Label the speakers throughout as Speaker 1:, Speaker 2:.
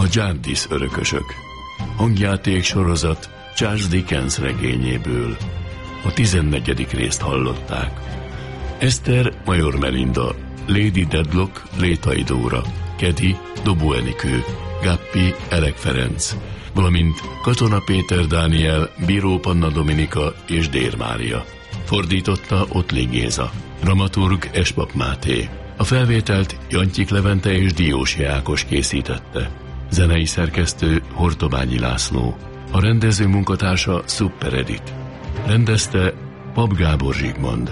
Speaker 1: Jarndyce örökösök. Hangjáték sorozat Charles Dickens regényéből. A 14. részt hallották. Eszter Major Melinda, Lady Dedlock Létai Dóra, Kedi Dobó Enikő, Gappi Elek Ferenc, valamint Katona Péter Dániel, Bíró Panna Dominika és Dér Mária. Fordította Ottli Géza. Dramaturg Espap Máté. A felvételt Jantyik Levente és Diósi Ákos készítette. Zenei szerkesztő Hortobányi László. A rendező munkatársa Super Edit. Rendezte Pap Gábor Zsigmond.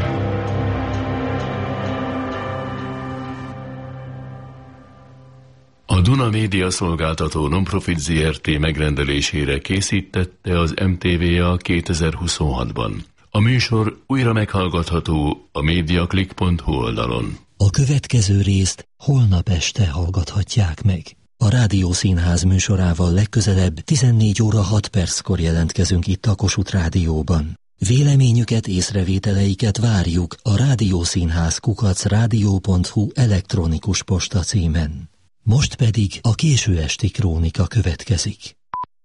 Speaker 1: A Duna Média Szolgáltató Nonprofit Zrt. Megrendelésére készítette az MTVA 2026-ban. A műsor újra meghallgatható a mediaclick.hu oldalon.
Speaker 2: A következő részt holnap este hallgathatják meg. A Rádiószínház műsorával legközelebb 14 óra 6 perckor jelentkezünk itt a Kossuth Rádióban. Véleményüket, észrevételeiket várjuk a rádiószínház@radio.hu elektronikus posta címen. Most pedig a késő esti krónika következik.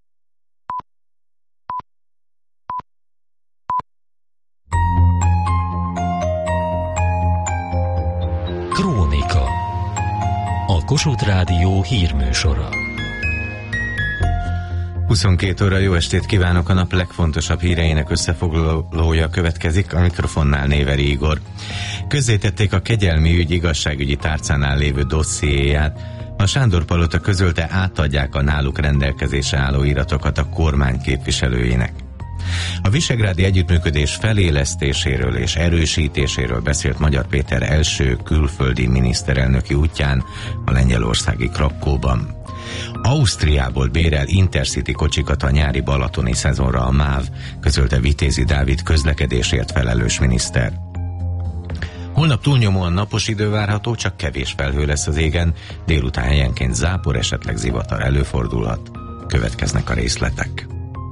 Speaker 2: Krónika. A Kossuth Rádió hírműsora.
Speaker 3: 22 óra, jó estét kívánok! A nap legfontosabb híreinek összefoglalója következik, a mikrofonnál Néveri Igor. Közzétették a kegyelmi ügy igazságügyi tárcánál lévő dossziéját. A Sándor-palota közölte, átadják a náluk rendelkezésre álló iratokat a kormány képviselőinek. A visegrádi együttműködés felélesztéséről és erősítéséről beszélt Magyar Péter első külföldi miniszterelnöki útján a lengyelországi Krakóban. Ausztriából bérel Intercity kocsikat a nyári balatoni szezonra a MÁV, közölte Vitézi Dávid közlekedésért felelős miniszter. Holnap túlnyomóan napos idő várható, csak kevés felhő lesz az égen, délután helyenként zápor, esetleg zivatar előfordulhat. Következnek a részletek.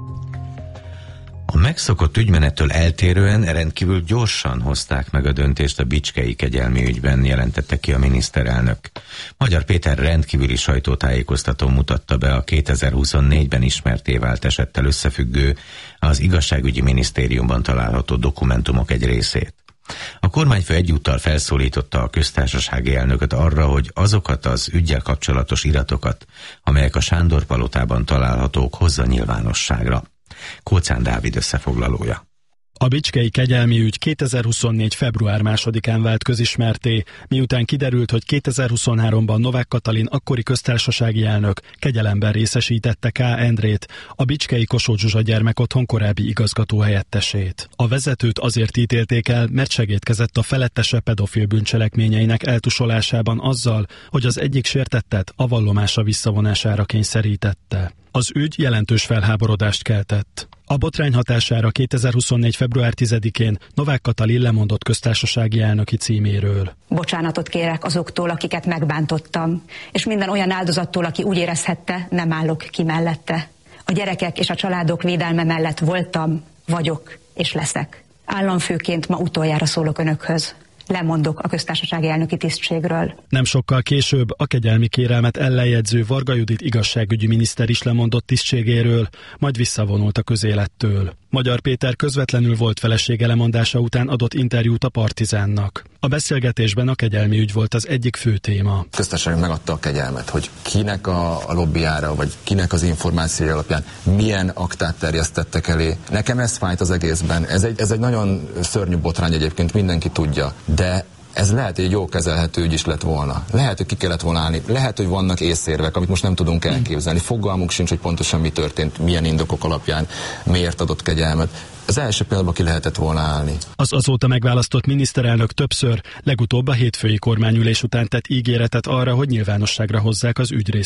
Speaker 3: A megszokott ügymenettől eltérően rendkívül gyorsan hozták meg a döntést a bicskei kegyelmi ügyben, jelentette ki a miniszterelnök. Magyar Péter rendkívüli sajtótájékoztatón mutatta be a 2024-ben ismertté vált esettel összefüggő, az igazságügyi minisztériumban található dokumentumok egy részét. A kormányfő egyúttal felszólította a köztársasági elnököt arra, hogy azokat az üggyel kapcsolatos iratokat, amelyek a Sándor-palotában találhatók, hozza nyilvánosságra. Kóczán Dávid összefoglalója.
Speaker 4: A bicskei kegyelmi ügy 2024. február 2-án vált közismertté, miután kiderült, hogy 2023-ban Novák Katalin akkori köztársasági elnök kegyelemben részesítette K. Endrét, a bicskei Kossuth Zsuzsa gyermekotthon korábbi igazgatóhelyettesét. A vezetőt azért ítélték el, mert segédkezett a felettese pedofil bűncselekményeinek eltusolásában azzal, hogy az egyik sértettet a vallomása visszavonására kényszerítette. Az ügy jelentős felháborodást keltett. A botrány hatására 2024. február 10-én Novák Katalin lemondott köztársasági elnöki címéről.
Speaker 5: Bocsánatot kérek azoktól, akiket megbántottam, és minden olyan áldozattól, aki úgy érezhette, nem állok ki mellette. A gyerekek és a családok védelme mellett voltam, vagyok és leszek. Államfőként ma utoljára szólok önökhöz. Lemondok a köztársasági elnöki tisztségről.
Speaker 4: Nem sokkal később a kegyelmi kérelmet ellenjegyző Varga Judit igazságügyi miniszter is lemondott tisztségéről, majd visszavonult a közélettől. Magyar Péter közvetlenül volt felesége lemondása után adott interjút a Partizánnak. A beszélgetésben a kegyelmi ügy volt az egyik fő téma.
Speaker 6: Köztársaság megadta a kegyelmet, hogy kinek a lobbyára, vagy kinek az információja alapján milyen aktát terjesztettek elé. Nekem ez fájt az egészben. Ez egy nagyon szörnyű botrány egyébként, mindenki tudja, de ez lehet, hogy egy jó kezelhető ügy is lett volna. Lehet, hogy ki kellett volna állni. Lehet, hogy vannak észérvek, amit most nem tudunk elképzelni. Fogalmunk sincs, hogy pontosan mi történt, milyen indokok alapján, miért adott kegyelmet. Az első pillanatban ki lehetett volna állni.
Speaker 4: Az azóta megválasztott miniszterelnök többször, legutóbb a hétfői kormányülés után tett ígéretet arra, hogy nyilvánosságra hozzák az ügy